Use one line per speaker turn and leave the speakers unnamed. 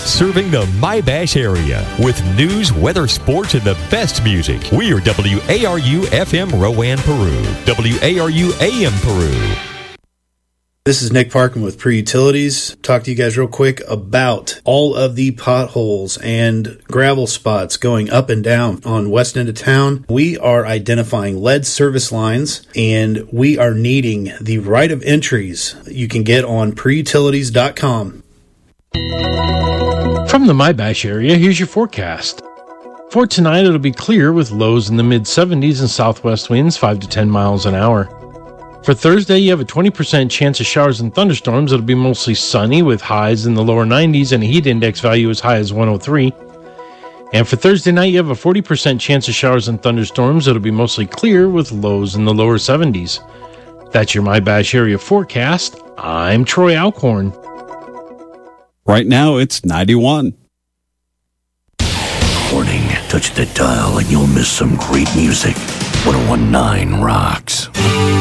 serving the My-Bash area with news, weather, sports, and the best music. We are WARU FM Rowan, Peru. WARU AM Peru.
This is Nick Parkin with Pre-Utilities. Talk to you guys real quick about all of the potholes and gravel spots going up and down on west end of town. We are identifying lead service lines, and we are needing the right of entries you can get on preutilities.com.
From the My-Bash area, here's your forecast. For tonight, it'll be clear with lows in the mid-70s and southwest winds 5 to 10 miles an hour. For Thursday, you have a 20% chance of showers and thunderstorms. It'll be mostly sunny with highs in the lower 90s and a heat index value as high as 103. And for Thursday night, you have a 40% chance of showers and thunderstorms. It'll be mostly clear with lows in the lower 70s. That's your My-Bash area forecast. I'm Troy Alcorn.
Right now, it's 91.
Warning, touch the dial and you'll miss some great music. 101.9 rocks.